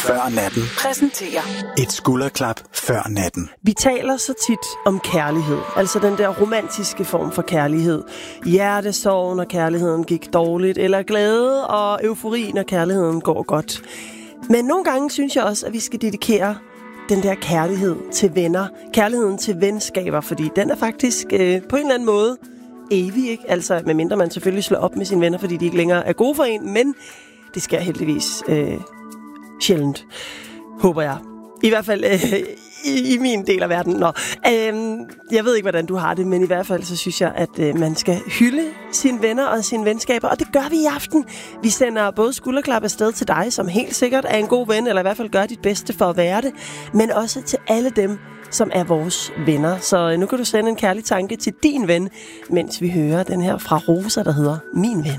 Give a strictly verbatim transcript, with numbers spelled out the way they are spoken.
før natten præsenterer et skulderklap før natten. Vi taler så tit om kærlighed, altså den der romantiske form for kærlighed. Hjertesorg, når kærligheden gik dårligt, eller glæde og eufori, når kærligheden går godt. Men nogle gange synes jeg også, at vi skal dedikere den der kærlighed til venner, kærligheden til venskaber, fordi den er faktisk øh, på en eller anden måde evig, ikke? Altså, medmindre man selvfølgelig slår op med sine venner, fordi de ikke længere er gode for en, men det sker heldigvis øh, sjældent, håber jeg. I hvert fald øh, i, i min del af verden. Nå, øh, jeg ved ikke, hvordan du har det, men i hvert fald så synes jeg, at øh, man skal hylde sine venner og sine venskaber, og det gør vi i aften. Vi sender både skulderklap afsted til dig, som helt sikkert er en god ven, eller i hvert fald gør dit bedste for at være det, men også til alle dem, som er vores venner. Så øh, nu kan du sende en kærlig tanke til din ven, mens vi hører den her fra Rosa, der hedder Min Ven.